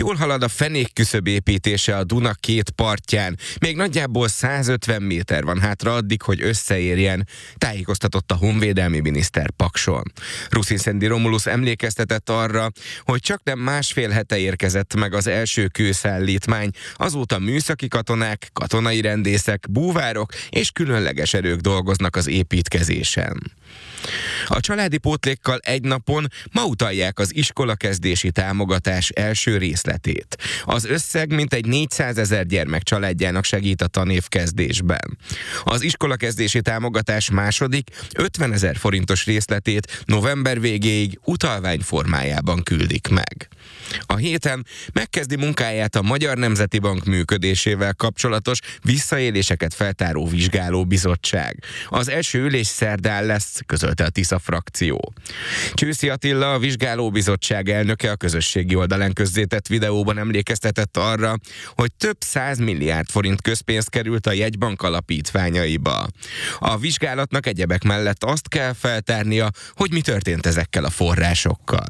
Jól halad a fenékküszöb építése a Duna két partján. Még nagyjából 150 méter van hátra addig, hogy összeérjen, tájékoztatott a honvédelmi miniszter Pakson. Ruszinszendi Romulus emlékeztetett arra, hogy csaknem másfél hete érkezett meg az első kőszállítmány, azóta műszaki katonák, katonai rendészek, búvárok és különleges erők dolgoznak az építkezésen. A családi pótlékkal egy napon ma utalják az iskolakezdési támogatás első részletét. Az összeg mintegy 400 000 gyermek családjának segít a tanévkezdésben. Az iskolakezdési támogatás második, 50 000 forintos részletét november végéig utalvány formájában küldik meg. A héten megkezdi munkáját a Magyar Nemzeti Bank működésével kapcsolatos visszaéléseket feltáró vizsgálóbizottság. Az első ülés szerdán lesz, közölte a Tisza frakció. Csőszi Attila, a vizsgálóbizottság elnöke a közösségi oldalán közzétett videóban emlékeztetett arra, hogy több 100 milliárd forint közpénz került a jegybank alapítványaiba. A vizsgálatnak egyebek mellett azt kell feltárnia, hogy mi történt ezekkel a forrásokkal.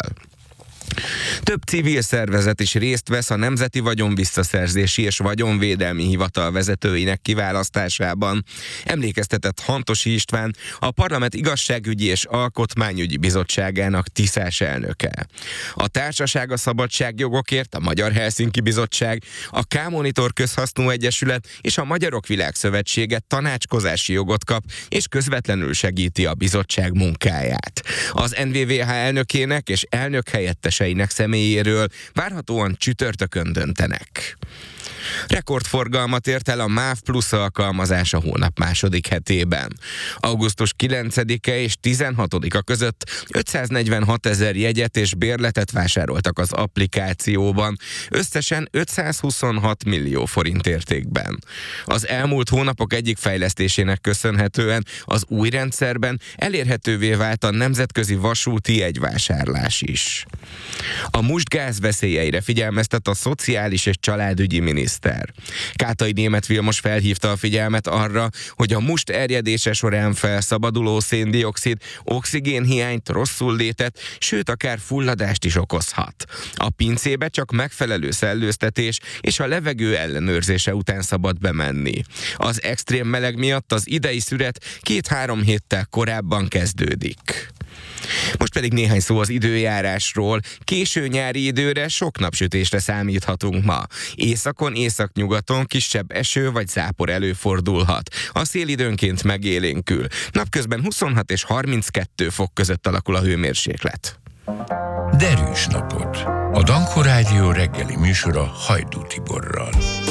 Több civil szervezet is részt vesz a Nemzeti Vagyonvisszaszerzési és Vagyonvédelmi Hivatal vezetőinek kiválasztásában. Emlékeztetett Hantosi István, a Parlament Igazságügyi és Alkotmányügyi Bizottságának tiszás elnöke. A Társaság a Szabadságjogokért, a Magyar Helsinki Bizottság, a K-Monitor Közhasznú Egyesület és a Magyarok Világszövetsége tanácskozási jogot kap, és közvetlenül segíti a bizottság munkáját. Az NVVH elnökének és elnök helyetteseinek személyéről várhatóan csütörtökön döntenek. Rekordforgalmat ért el a MÁV Plusz alkalmazás a hónap második hetében. Augusztus 9-e és 16-a között 546 000 jegyet és bérletet vásároltak az applikációban, összesen 526 millió forint értékben. Az elmúlt hónapok egyik fejlesztésének köszönhetően az új rendszerben elérhetővé vált a nemzetközi vasúti jegyvásárlás is. A mustgáz veszélyeire figyelmeztet a szociális és családügyi miniszter. Kátai Németh Vilmos felhívta a figyelmet arra, hogy a must erjedése során felszabaduló széndioxid oxigénhiányt, rosszullétet, sőt akár fulladást is okozhat. A pincébe csak megfelelő szellőztetés és a levegő ellenőrzése után szabad bemenni. Az extrém meleg miatt az idei szüret 2-3 héttel korábban kezdődik. Most pedig néhány szó az időjárásról. Késő nyári időre sok napsütésre számíthatunk ma. Északon, északnyugaton kisebb eső vagy zápor előfordulhat. A szél időnként megélénkül. Napközben 26 és 32 fok között alakul a hőmérséklet. Derűs napot! A Danko Rádió reggeli műsora Hajdú Tiborral.